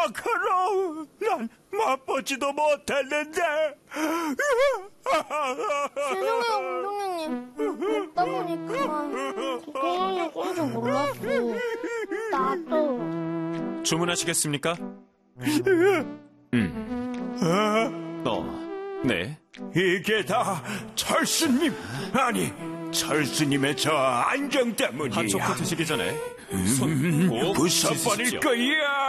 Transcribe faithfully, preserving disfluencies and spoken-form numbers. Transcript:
부탁하라. 난 맛보지도 못했는데. 죄송해요, 공동장님. 먹다 보니까 국경이 꼰줄 몰랐어. 나도. 주문하시겠습니까? 음. 어, 네. 이게 다 철수님, 아니 철수님의 저 안경 때문이야. 한 촉도 드시기 전에 손 꼭 부숴버릴 씻으십시오. 거야.